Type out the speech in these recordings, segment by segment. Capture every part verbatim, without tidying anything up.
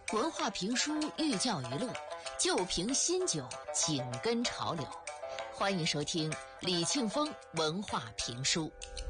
文化评书寓教于乐，旧瓶新酒紧跟潮流。欢迎收听李庆峰文化评书。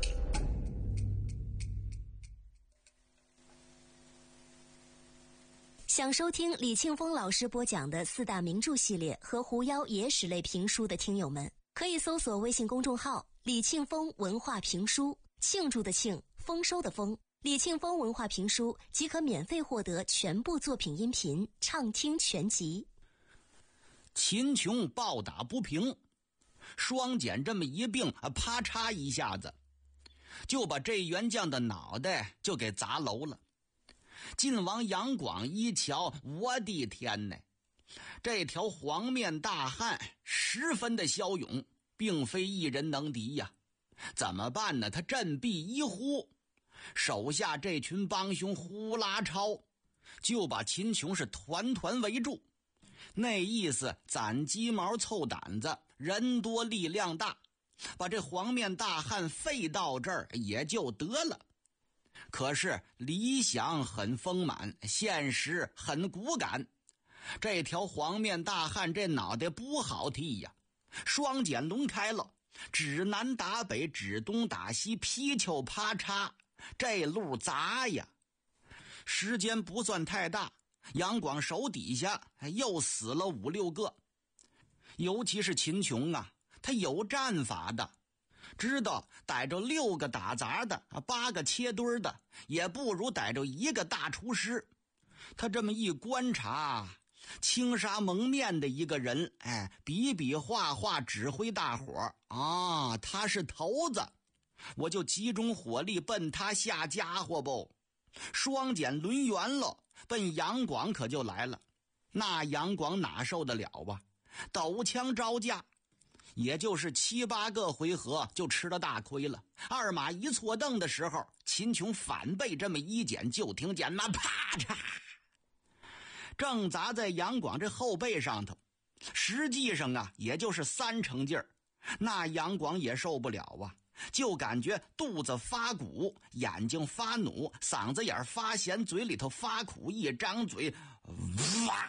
想收听李庆峰老师播讲的四大名著系列和狐妖野史类评书的听友们，可以搜索微信公众号李庆峰文化评书，庆祝的庆，丰收的丰，李庆峰文化评书即可免费获得全部作品音频畅听全集。 秦琼暴打不平，双锏这么一并，啪嚓一下子就把这员将的脑袋就给砸楼了。晋王杨广一瞧，我的天哪，这条黄面大汉十分的骁勇，并非一人能敌呀。怎么办呢？他振臂一呼，手下这群帮凶呼啦超就把秦琼是团团围住。那意思攒鸡毛凑胆子，人多力量大，把这黄面大汉废到这儿也就得了。可是理想很丰满，现实很骨感。这条黄面大汉这脑袋不好剃呀，双锏抡开了，指南打北，指东打西，劈球啪嚓，这路砸呀。时间不算太大，杨广手底下又死了五六个。尤其是秦琼啊，他有战法的，知道逮着六个打杂的，八个切墩的，也不如逮着一个大厨师。他这么一观察，轻纱蒙面的一个人，哎，比比划划指挥大伙啊，他是头子，我就集中火力奔他下家伙不。双锏抡圆了，奔杨广可就来了。那杨广哪受得了啊？抖枪招架，也就是七八个回合就吃了大亏了。二马一错蹬的时候，秦琼反背这么一剪，就听见那啪嚓，正砸在杨广这后背上头。实际上啊，也就是三成劲儿。那杨广也受不了啊，就感觉肚子发鼓，眼睛发怒，嗓子眼发咸，嘴里头发苦，一张嘴哇，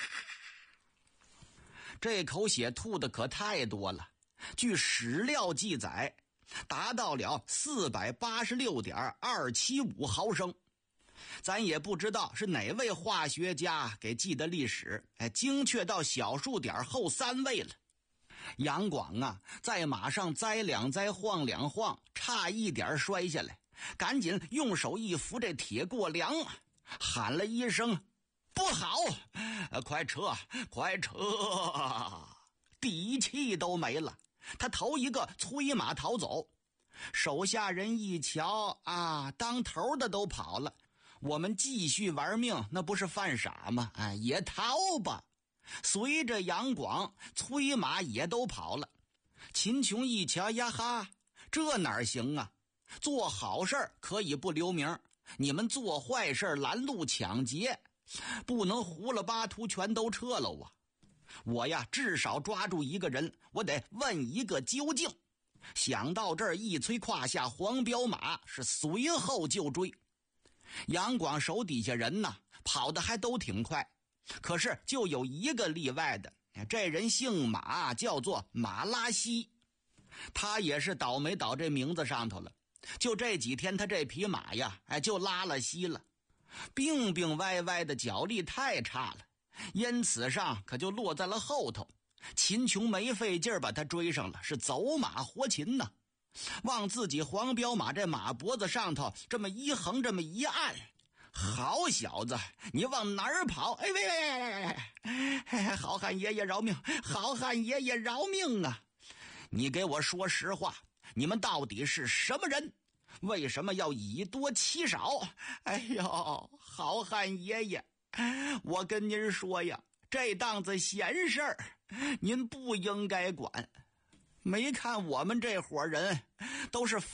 这口血吐的可太多了。据史料记载，达到了四百八十六点二七五毫升。咱也不知道是哪位化学家给记的历史，哎，精确到小数点后三位了。杨广啊，在马上栽两栽，晃两晃，差一点摔下来，赶紧用手一扶这铁过梁，喊了一声不好，快撤快撤，底气都没了。他头一个催马逃走，手下人一瞧啊，当头的都跑了，我们继续玩命，那不是犯傻吗？哎，也逃吧。随着杨广催马也都跑了。秦琼一瞧呀哈，这哪行啊？做好事可以不留名，你们做坏事拦路抢劫，不能糊了巴图全都撤了啊！我呀，至少抓住一个人，我得问一个究竟。想到这儿，一催胯下黄骠马是随后就追。杨广手底下人呢，跑得还都挺快。可是就有一个例外的，这人姓马，叫做马拉西。他也是倒霉倒这名字上头了。就这几天他这匹马呀，哎，就拉了稀了，病病歪歪的，脚力太差了，因此上可就落在了后头。秦琼没费劲儿把他追上了，是走马活擒呢，往自己黄骠马这马脖子上头这么一横，这么一按，好小子，你往哪儿跑？哎喂喂喂，好汉爷爷饶命，好汉爷爷饶命啊！你给我说实话，你们到底是什么人？为什么要以多欺少？哎呦，好汉爷爷，我跟您说呀，这档子闲事儿您不应该管。没看我们这伙人都是